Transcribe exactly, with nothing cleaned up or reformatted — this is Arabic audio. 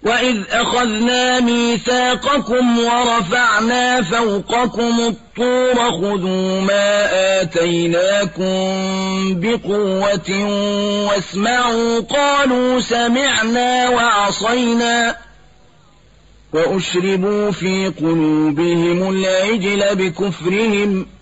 وإذ أخذنا ميثاقكم ورفعنا فوقكم الطور خذوا ما آتيناكم بقوة واسمعوا قالوا سمعنا وعصينا وأشربوا في قلوبهم العجل بكفرهم